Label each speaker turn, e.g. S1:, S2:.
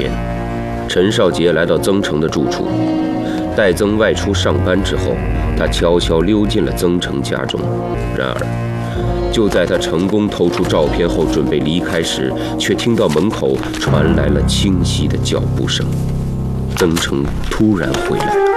S1: 天，陈少杰来到曾成的住处。待曾外出上班之后，他悄悄溜进了曾成家中。然而，就在他成功偷出照片后准备离开时，却听到门口传来了清晰的脚步声。曾成突然回来。